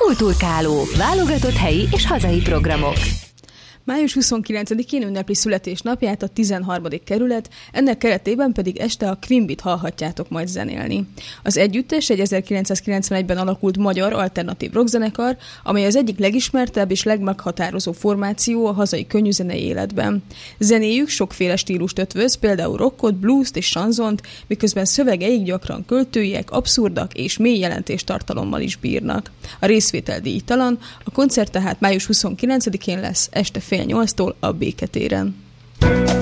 Kulturkáló, válogatott helyi és hazai programok. Május 29-én ünnepli születésnapját a 13. kerület, ennek keretében pedig este a Quimbit hallhatjátok majd zenélni. Az együttes egy 1991-ben alakult magyar alternatív rockzenekar, amely az egyik legismertebb és legmeghatározó formáció a hazai könnyűzenei életben. Zenéjük sokféle stílust ötvöz, például rockot, bluest és chanzont, miközben szövegeik gyakran költőiek, abszurdak és mély jelentéstartalommal is bírnak. A részvétel díjtalan, a koncert tehát május 29-én lesz este 7:30-tól a Béketéren.